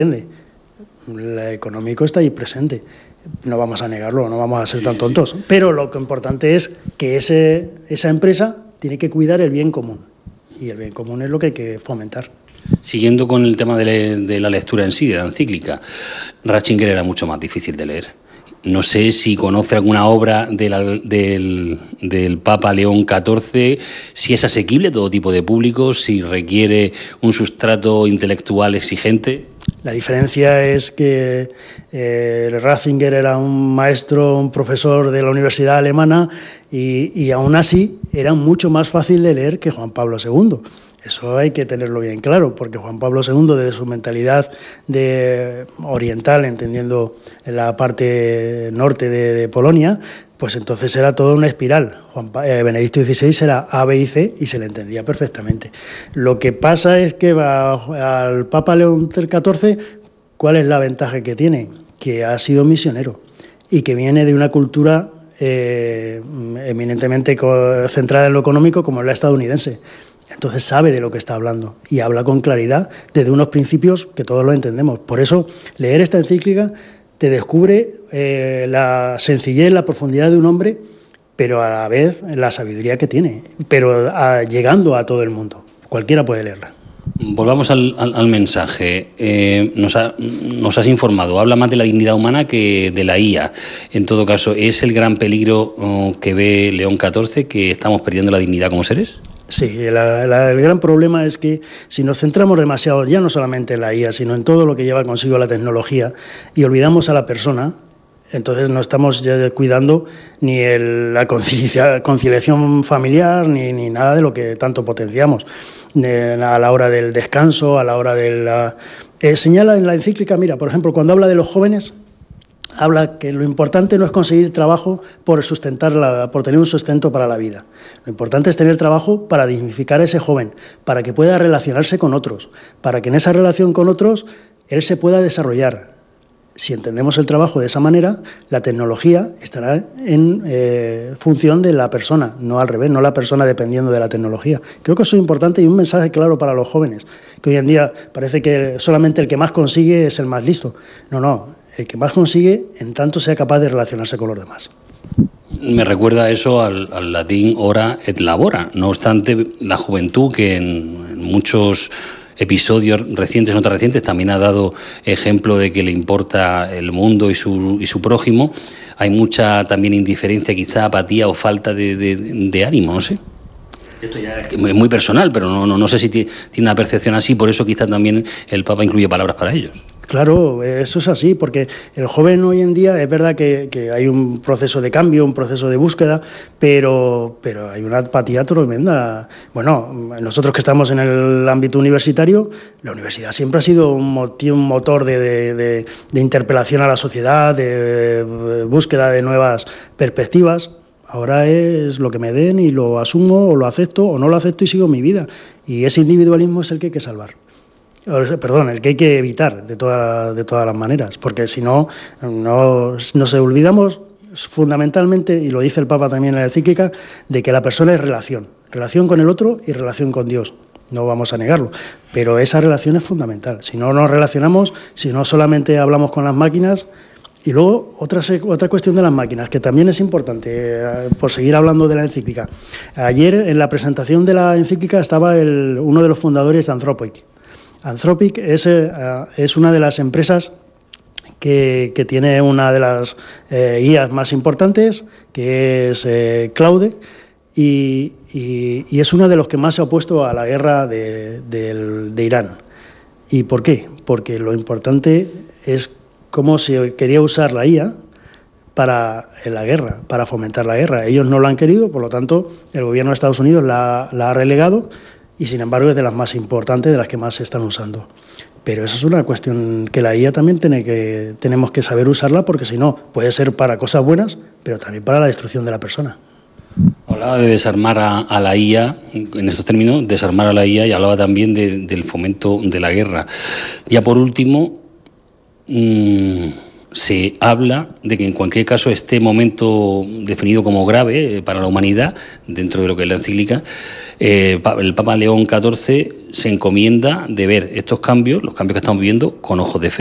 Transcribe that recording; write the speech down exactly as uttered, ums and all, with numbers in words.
El económico está ahí presente. No vamos a negarlo, no vamos a ser tan tontos. Pero lo que importante es que ese, esa empresa tiene que cuidar el bien común. Y el bien común es lo que hay que fomentar. Siguiendo con el tema de, le, de la lectura en sí, de la encíclica, Ratzinger era mucho más difícil de leer. No sé si conoce alguna obra de la, del, del Papa León catorce, si es asequible a todo tipo de público, si requiere un sustrato intelectual exigente. La diferencia es que eh, Ratzinger era un maestro, un profesor de la Universidad Alemana y, y aún así era mucho más fácil de leer que Juan Pablo segundo. Eso hay que tenerlo bien claro, porque Juan Pablo segundo, desde su mentalidad de oriental, entendiendo la parte norte de, de Polonia, pues entonces era toda una espiral. Juan, eh, Benedicto dieciséis era A, B y C y se le entendía perfectamente. Lo que pasa es que va al Papa León catorce, ¿cuál es la ventaja que tiene? Que ha sido misionero y que viene de una cultura eh, eminentemente centrada en lo económico como es la estadounidense. Entonces sabe de lo que está hablando y habla con claridad desde unos principios que todos lo entendemos. Por eso, leer esta encíclica te descubre eh, la sencillez, la profundidad de un hombre, pero a la vez la sabiduría que tiene, pero a, llegando a todo el mundo. Cualquiera puede leerla. Volvamos al, al, al mensaje. Eh, nos, ha, nos has informado, habla más de la dignidad humana que de la I A. En todo caso, ¿es el gran peligro oh, que ve León catorce, que estamos perdiendo la dignidad como seres? Sí, la, la, el gran problema es que si nos centramos demasiado, ya no solamente en la I A, sino en todo lo que lleva consigo la tecnología, y olvidamos a la persona, entonces no estamos ya cuidando ni el, la concilia, conciliación familiar, ni, ni nada de lo que tanto potenciamos. De, a la hora del descanso, a la hora de la... Eh, señala en la encíclica, mira, por ejemplo, cuando habla de los jóvenes, habla que lo importante no es conseguir trabajo por sustentar la, por tener un sustento para la vida. Lo importante es tener trabajo para dignificar a ese joven, para que pueda relacionarse con otros, para que en esa relación con otros él se pueda desarrollar. Si entendemos el trabajo de esa manera, la tecnología estará en eh, función de la persona, no al revés, no la persona dependiendo de la tecnología. Creo que eso es importante y un mensaje claro para los jóvenes, que hoy en día parece que solamente el que más consigue es el más listo. No, no, el que más consigue en tanto sea capaz de relacionarse con los demás. Me recuerda eso al, al latín ora et labora. No obstante, la juventud, que en, en muchos episodios recientes, no tan recientes, también ha dado ejemplo de que le importa el mundo y su, y su prójimo, hay mucha también indiferencia, quizá apatía o falta de, de, de ánimo, no sé. Esto ya es muy personal, pero no, no, no sé si tiene una percepción así, por eso quizá también el Papa incluye palabras para ellos. Claro, eso es así, porque el joven hoy en día es verdad que, que hay un proceso de cambio, un proceso de búsqueda, pero, pero hay una apatía tremenda. Bueno, nosotros que estamos en el ámbito universitario, la universidad siempre ha sido un, motivo, un motor de, de, de, de interpelación a la sociedad, de, de búsqueda de nuevas perspectivas. Ahora es lo que me den y lo asumo o lo acepto o no lo acepto y sigo mi vida. Y ese individualismo es el que hay que salvar. Perdón, el que hay que evitar de, toda, de todas las maneras, porque si no, no nos olvidamos fundamentalmente, y lo dice el Papa también en la encíclica, de que la persona es relación, relación con el otro y relación con Dios. No vamos a negarlo, pero esa relación es fundamental. Si no nos relacionamos, si no solamente hablamos con las máquinas. Y luego otra, otra cuestión de las máquinas, que también es importante, eh, por seguir hablando de la encíclica. Ayer en la presentación de la encíclica estaba el, uno de los fundadores de Anthropic. Anthropic es, eh, es una de las empresas que, que tiene una de las eh, I As más importantes, que es eh, Claude, y, y, y es una de los que más se ha opuesto a la guerra de, de, de Irán. ¿Y por qué? Porque lo importante es cómo se quería usar la I A para en la guerra, para fomentar la guerra. Ellos no lo han querido, por lo tanto, el gobierno de Estados Unidos la, la ha relegado, y sin embargo es de las más importantes, de las que más se están usando. Pero eso es una cuestión que la I A también tiene que, tenemos que saber usarla, porque si no, puede ser para cosas buenas, pero también para la destrucción de la persona. Hablaba de desarmar a, a la I A, en estos términos, desarmar a la I A, y hablaba también de, del fomento de la guerra. Ya por último, mmm, se habla de que en cualquier caso este momento definido como grave para la humanidad, dentro de lo que es la encíclica, eh, el Papa León catorce se encomienda de ver estos cambios, los cambios que estamos viviendo, con ojos de fe.